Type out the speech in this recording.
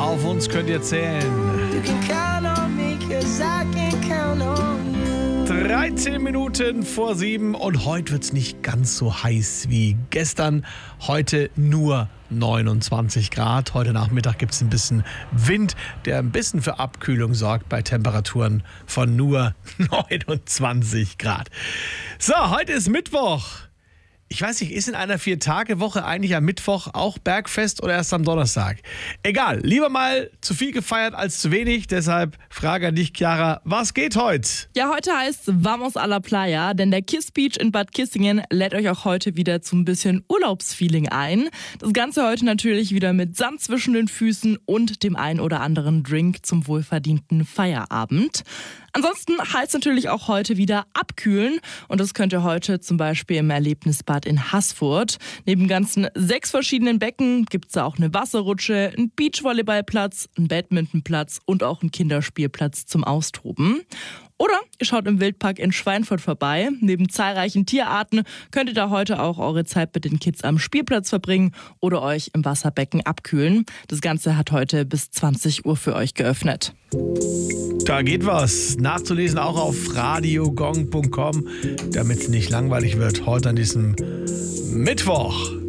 Auf uns könnt ihr zählen. 13 Minuten vor 7 und heute wird es nicht ganz so heiß wie gestern. Heute nur 29 Grad. Heute Nachmittag gibt es ein bisschen Wind, der ein bisschen für Abkühlung sorgt bei Temperaturen von nur 29 Grad. So, heute ist Mittwoch. Ich weiß nicht, ist in einer 4-Tage-Woche eigentlich am Mittwoch auch Bergfest oder erst am Donnerstag? Egal, lieber mal zu viel gefeiert als zu wenig. Deshalb Frage an dich, Chiara, was geht heute? Ja, heute heißt Vamos a la Playa, denn der Kiss Beach in Bad Kissingen lädt euch auch heute wieder zu ein bisschen Urlaubsfeeling ein. Das Ganze heute natürlich wieder mit Sand zwischen den Füßen und dem ein oder anderen Drink zum wohlverdienten Feierabend. Ansonsten heißt natürlich auch heute wieder abkühlen und das könnt ihr heute zum Beispiel im Erlebnisbad in Haßfurt. Neben ganzen 6 verschiedenen Becken gibt es da auch eine Wasserrutsche, einen Beachvolleyballplatz, einen Badmintonplatz und auch einen Kinderspielplatz zum Austoben. Oder ihr schaut im Wildpark in Schweinfurt vorbei. Neben zahlreichen Tierarten könnt ihr da heute auch eure Zeit mit den Kids am Spielplatz verbringen oder euch im Wasserbecken abkühlen. Das Ganze hat heute bis 20 Uhr für euch geöffnet. Da geht was. Nachzulesen auch auf radiogong.com, damit es nicht langweilig wird. Heute an diesem Mittwoch.